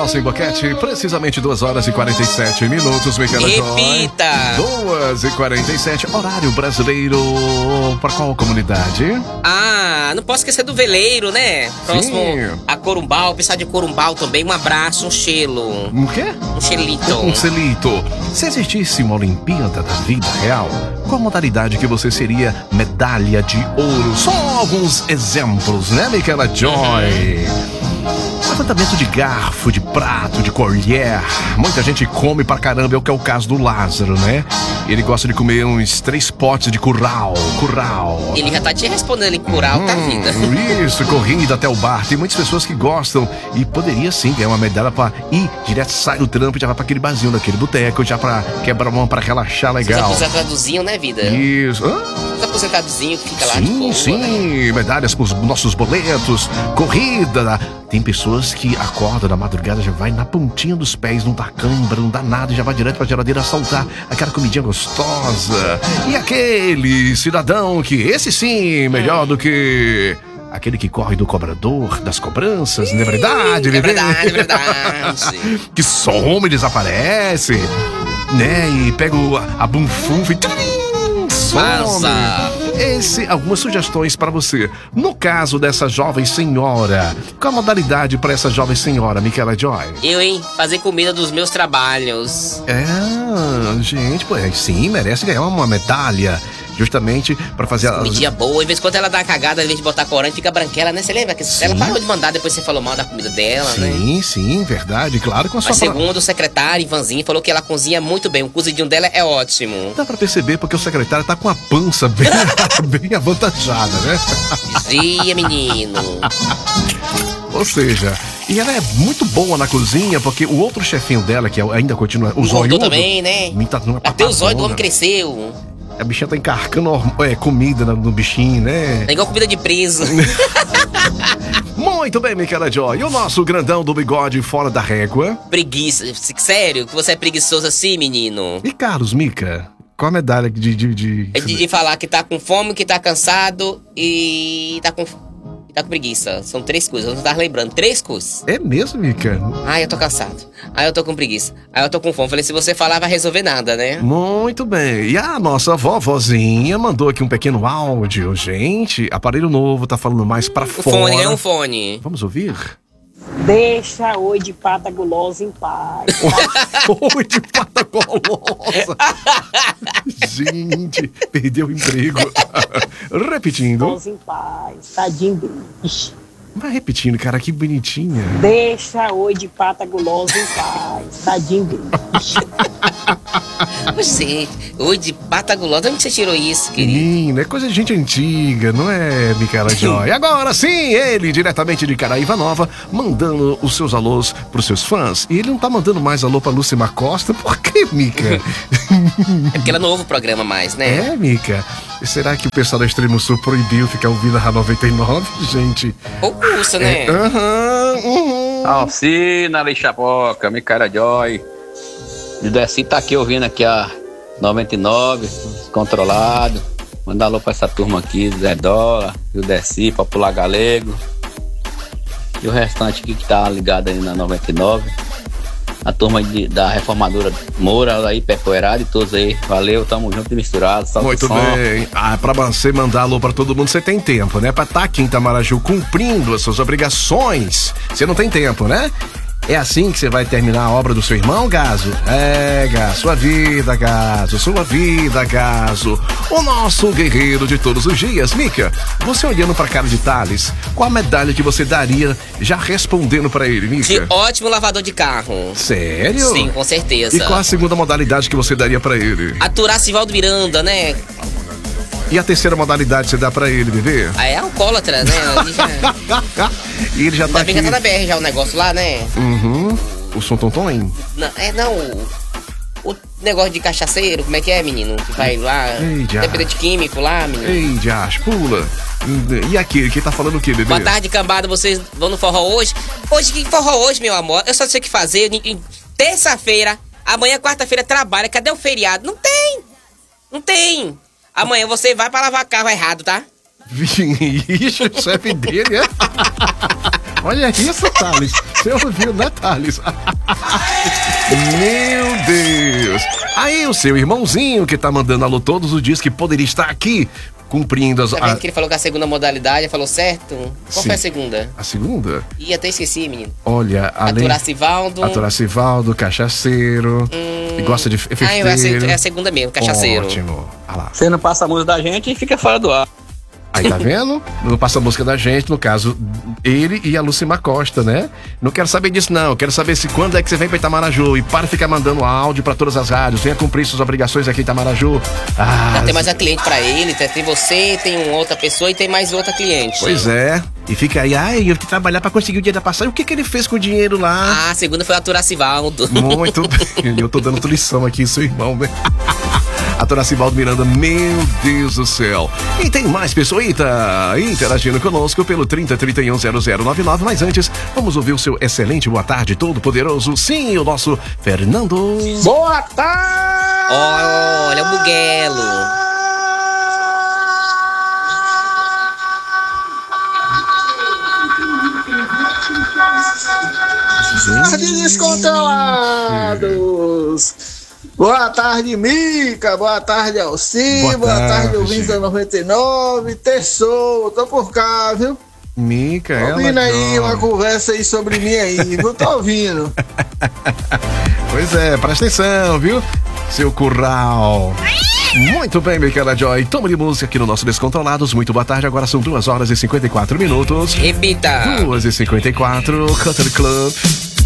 nosso Emboquete, precisamente 2h47, Micaela Joy. Repita! 2h47, horário brasileiro. Para qual comunidade? Não posso esquecer do veleiro, né? Próximo a Corumbau, o pessoal de Corumbau também. Um abraço, um chelo. Um quê? Um chelito. Um celito. Se existisse uma Olimpíada da vida real, qual modalidade que você seria medalha de ouro? Só alguns exemplos, né, Micaela Joy? Levantamento de garfo, de prato, de colher. Muita gente come pra caramba, é o que é o caso do Lázaro, né? Ele gosta de comer uns 3 potes de curral. Ele já tá te respondendo em curral, tá vida. Isso, corrida até o bar. Tem muitas pessoas que gostam e poderia sim ganhar uma medalha pra ir direto, sai do trampo e já vai pra aquele barzinho, daquele boteco, já pra quebrar a mão, pra relaxar legal. Os aposentadozinhos, né, vida? Isso. Os aposentadozinhos que fica lá de boa, sim, né? Medalhas pros nossos boletos, corrida. Tem pessoas que acordam na madrugada, já vai na pontinha dos pés, não dá cãibra, não dá nada, e já vai direto pra geladeira soltar aquela comidinha gostosa. E aquele cidadão que, esse sim, melhor do que aquele que corre do cobrador, das cobranças, não é verdade, É verdade. Que some, desaparece, né? E pega a bunfunfa e some. Algumas sugestões para você. No caso dessa jovem senhora, qual a modalidade para essa jovem senhora, Micaela Joy? Fazer comida dos meus trabalhos. Gente, sim, merece ganhar uma medalha. Justamente pra fazer a comidinha boa, em vez de quando ela dá a cagada, em vez de botar corante, fica branquela, né? Você lembra que ela parou de mandar, depois você falou mal da comida dela, né? Sim, verdade, claro. Com a sua segundo o secretário, Ivanzinho, falou que ela cozinha muito bem, o cozidinho dela é ótimo. Dá pra perceber porque o secretário tá com a pança bem, bem avantajada, né? Dizia, menino. Ou seja, e ela é muito boa na cozinha, porque o outro chefinho dela, que ainda continua, o zóio também, né? Até o zóio do homem cresceu. A bichinha tá encarcando comida no bichinho, né? É igual comida de preso. Muito bem, Micaela Joy. E o nosso grandão do bigode fora da régua? Preguiça. Sério? Que você é preguiçoso assim, menino? E Carlos, Mica? Qual a medalha de falar que tá com fome, que tá cansado e tá com preguiça. São 3 coisas. Eu não tava lembrando. 3 coisas. É mesmo, Mica? Eu tô cansado. Eu tô com preguiça. Eu tô com fome. Falei, se você falar, vai resolver nada, né? Muito bem. E a nossa vovozinha mandou aqui um pequeno áudio. Gente, aparelho novo, tá falando mais pra fora. É um fone. Vamos ouvir? Deixa Oi de Pata Gulosa em paz. Oi de Pata Gulosa. Gente, perdeu o emprego. Repetindo. Gulosa em paz. Tadinho. Vai repetindo, cara, que bonitinha. Deixa Oi de Pata Gulosa em paz. Tadinho. Você, Oi de Pata Gulosa, onde você tirou isso, querido? Menina, é coisa de gente antiga, não é, Micaela Joy? Agora sim, ele, diretamente de Caraíva Nova, mandando os seus alôs pros seus fãs. E ele não tá mandando mais alô pra Lúcia Costa, por quê, Mica? É porque ela não ouve o programa mais, né? É, Mica. Será que o pessoal da Extremo Sul proibiu ficar ouvindo a 99, gente? Ou custa, né? Alcina, Lixapoca, Micaela Joy. O Desi tá aqui ouvindo aqui a 99, descontrolado. Manda alô pra essa turma aqui, Zé Dólar, o Desi, Popular Galego. E o restante aqui que tá ligado aí na 99. A turma da reformadora Moura, aí, Pepoeirada e todos aí. Valeu, tamo junto e misturado. Muito bem. Pra você mandar alô pra todo mundo, você tem tempo, né? Pra estar aqui em Itamaraju cumprindo as suas obrigações, você não tem tempo, né? É assim que você vai terminar a obra do seu irmão, Gaso? Gaso, sua vida, Gaso. O nosso guerreiro de todos os dias. Mica, você olhando pra cara de Thales, qual a medalha que você daria já respondendo pra ele, Mica? De ótimo lavador de carro. Sério? Sim, com certeza. E qual a segunda modalidade que você daria pra ele? Aturar Sivaldo Miranda, né? E a terceira modalidade você dá pra ele, bebê? É alcoólatra, né? E ele já tá aqui. Já tá na BR já o negócio lá, né? O som tonton, hein? O negócio de cachaceiro, como é que é, menino? Que vai lá, dependente químico lá, menino. Ei, Josh, pula. E aquele, que tá falando o quê, bebê? Boa tarde, cambada, vocês vão no forró hoje? Hoje, que forró hoje, meu amor? Eu só sei o que fazer. Terça-feira, amanhã, quarta-feira, trabalha. Cadê o feriado? Não tem. Amanhã você vai pra lavar carro errado, tá? Ixi, o chefe dele, é? Olha isso, Thales. Você ouviu, né, Thales? Meu Deus. Aí o seu irmãozinho que tá mandando alô todos os dias que poderia estar aqui cumprindo as... Tá vendo que ele falou que a segunda modalidade, falou certo? Qual Sim. foi a segunda? A segunda? Ih, até esqueci, menino. Olha, além... Aturacivaldo. Aturacivaldo, cachaceiro. E gosta de efeiteiro. É a segunda mesmo, cachaceiro. Ótimo. Olha lá. Você não passa a música da gente e fica fora do ar. Aí tá vendo? Não passa a música da gente, no caso, ele e a Lucimar Costa, né? Não quero saber disso, não. Quero saber se quando é que você vem pra Itamaraju. E para de ficar mandando áudio pra todas as rádios. Venha cumprir suas obrigações aqui em Itamaraju. Já tem mais uma cliente pra ele, tem você, tem uma outra pessoa e tem mais outra cliente. Pois é. E fica aí, eu tenho que trabalhar pra conseguir o dia da passagem. O que ele fez com o dinheiro lá? A segunda foi a Aturacivaldo. Muito bem. Eu tô dando lição aqui, seu irmão, né? A Toracivaldo Miranda, meu Deus do céu. E tem mais pessoa interagindo conosco pelo 30310099. Mas antes, vamos ouvir o seu excelente boa tarde, todo poderoso. Sim, o nosso Fernando. Boa tarde! Olha o Buguelo. Tarde, descontrolados! Boa tarde, Mica! Boa tarde, Alci! Boa tarde, ouvintes da 99! Terçou, tô por cá, viu? Mica, ela. Ouvindo aí uma conversa aí sobre mim aí, viu? Tô ouvindo. Pois é, presta atenção, viu? Seu curral. Muito bem, Micaela Joy. Toma de música aqui no nosso Descontrolados. Muito boa tarde. Agora são 2 horas e 54 minutos. Repita. 2h54, Country Club.